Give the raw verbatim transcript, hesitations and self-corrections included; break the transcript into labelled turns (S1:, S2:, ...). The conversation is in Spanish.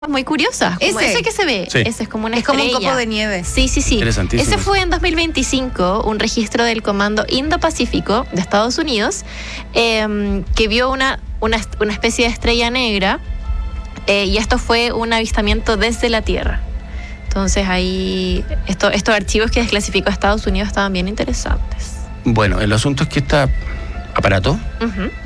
S1: Muy curiosas, como
S2: Ese.
S1: ese que se ve,
S3: Sí.
S1: ese es como una
S2: Es como un
S1: estrella.
S2: copo de nieve.
S1: Sí, sí, sí.
S3: Interesantísimo.
S1: Ese fue en dos mil veinticinco, un registro del Comando Indo-Pacífico de Estados Unidos, eh, que vio una, una, una especie de estrella negra, eh, y esto fue un avistamiento desde la Tierra. Entonces ahí, esto, estos archivos que desclasificó Estados Unidos estaban bien interesantes.
S3: Bueno, el asunto es que este aparato
S1: Ujú.